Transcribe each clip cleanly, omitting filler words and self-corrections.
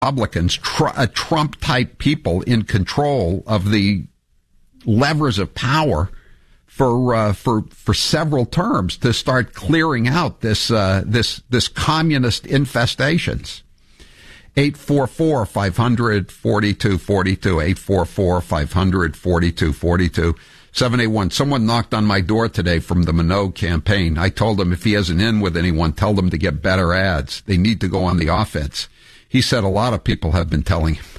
Republicans, Trump-type people in control of the levers of power for several terms to start clearing out this communist infestations. 844-500-4242, 844-500-4242, 781. Someone knocked on my door today from the Minogue campaign. I told him if he isn't in with anyone, tell them to get better ads. They need to go on the offense. He said a lot of people have been telling him.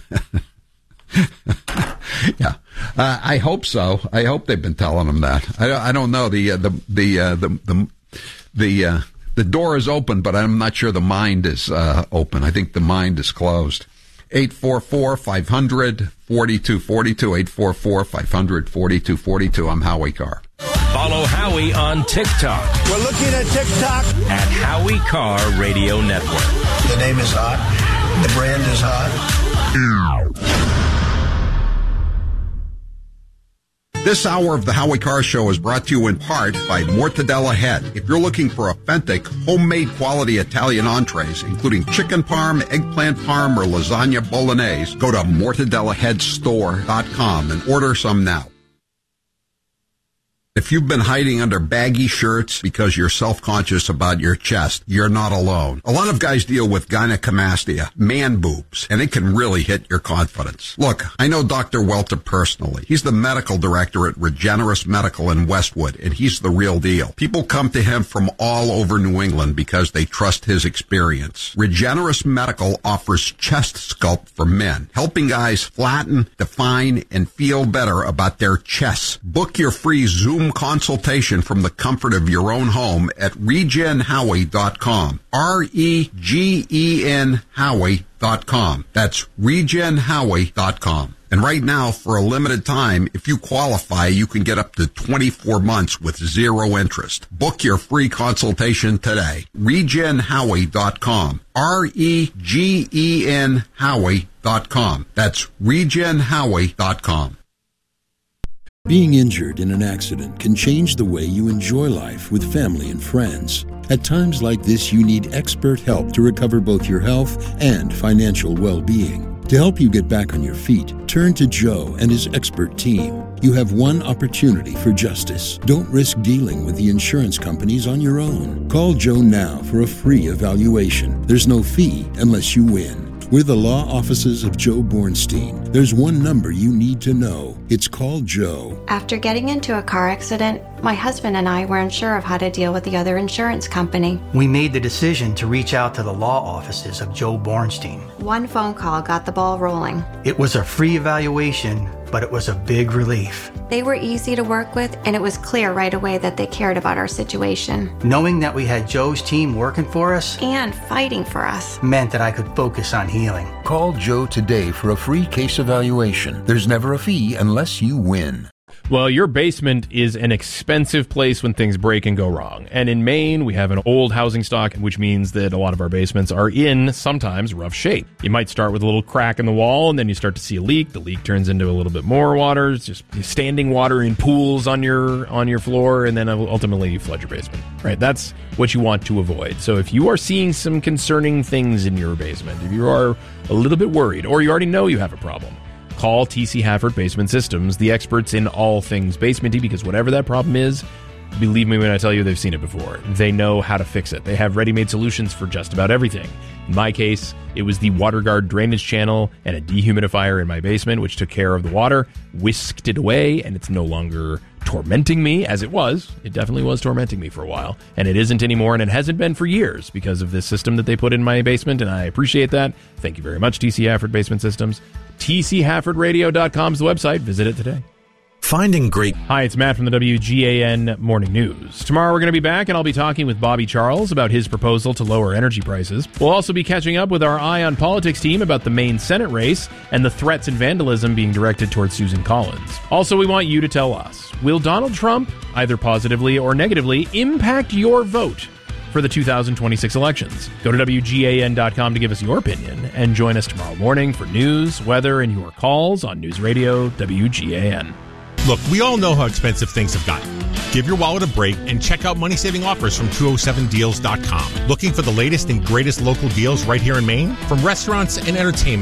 Yeah, I hope so. I hope they've been telling him that. I don't know. The door is open, but I'm not sure the mind is open. I think the mind is closed. 844-500-4242, 844-500-4242. I'm Howie Carr. Follow Howie on TikTok. We're looking at TikTok. At Howie Carr Radio Network. The name is hot. The brand is hot. This hour of the Howie Carr Show is brought to you in part by Mortadella Head. If you're looking for authentic, homemade quality Italian entrees, including chicken parm, eggplant parm, or lasagna bolognese, go to mortadellaheadstore.com and order some now. If you've been hiding under baggy shirts because you're self-conscious about your chest, you're not alone. A lot of guys deal with gynecomastia, man boobs, and it can really hit your confidence. Look, I know Dr. Welter personally. He's the medical director at Regenerous Medical in Westwood, and he's the real deal. People come to him from all over New England because they trust his experience. Regenerous Medical offers chest sculpt for men, helping guys flatten, define, and feel better about their chests. Book your free Zoom consultation from the comfort of your own home at regenhowie.com. REGEN Howie.com. That's regenhowie.com. And right now, for a limited time, if you qualify, you can get up to 24 months with zero interest. Book your free consultation today. regenhowie.com. REGEN Howie.com. That's regenhowie.com. Being injured in an accident can change the way you enjoy life with family and friends. At times like this, you need expert help to recover both your health and financial well-being. To help you get back on your feet, turn to Joe and his expert team. You have one opportunity for justice. Don't risk dealing with the insurance companies on your own. Call Joe now for a free evaluation. There's no fee unless you win. We're the law offices of Joe Bornstein. There's one number you need to know. It's called Joe. After getting into a car accident, my husband and I weren't sure of how to deal with the other insurance company. We made the decision to reach out to the law offices of Joe Bornstein. One phone call got the ball rolling. It was a free evaluation, but it was a big relief. They were easy to work with, and it was clear right away that they cared about our situation. Knowing that we had Joe's team working for us and fighting for us meant that I could focus on healing. Call Joe today for a free case evaluation. There's never a fee unless you win. Well, your basement is an expensive place when things break and go wrong. And in Maine, we have an old housing stock, which means that a lot of our basements are in sometimes rough shape. You might start with a little crack in the wall, and then you start to see a leak. The leak turns into a little bit more water. It's just standing water in pools on your floor, and then ultimately you flood your basement. Right? That's what you want to avoid. So if you are seeing some concerning things in your basement, if you are a little bit worried, or you already know you have a problem, call TC Hafford Basement Systems, the experts in all things basementy, because whatever that problem is, believe me when I tell you they've seen it before. They know how to fix it. They have ready-made solutions for just about everything. In my case, it was the WaterGuard drainage channel and a dehumidifier in my basement, which took care of the water, whisked it away, and it's no longer tormenting me as it was. It definitely was tormenting me for a while, and it isn't anymore, and it hasn't been for years because of this system that they put in my basement, and I appreciate that. Thank you very much, TC Hafford Basement Systems. TCHaffordRadio.com is the website. Visit it today. Finding great... Hi, it's Matt from the WGAN Morning News. Tomorrow we're going to be back, and I'll be talking with Bobby Charles about his proposal to lower energy prices. We'll also be catching up with our Eye on Politics team about the Maine Senate race and the threats and vandalism being directed towards Susan Collins. Also, we want you to tell us, will Donald Trump, either positively or negatively, impact your vote for the 2026 elections? Go to WGAN.com to give us your opinion, and join us tomorrow morning for news, weather, and your calls on News Radio WGAN. Look, we all know how expensive things have gotten. Give your wallet a break and check out money-saving offers from 207deals.com. Looking for the latest and greatest local deals right here in Maine? From restaurants and entertainment